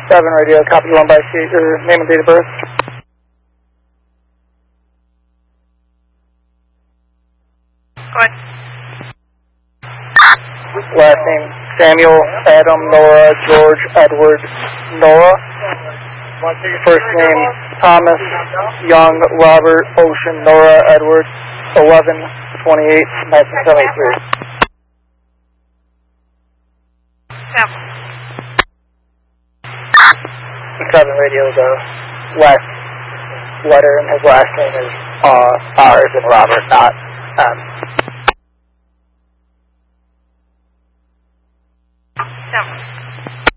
7 radio, copy 1 by C, name and date of birth. Go ahead. Last name, Samuel, Adam, Nora, George, Edward, Nora. First name, Thomas, Young, Robert, Ocean, Nora, Edward, 11/28/1973. 7 radio, the last letter in his last name is R as in Robert, not M. 7.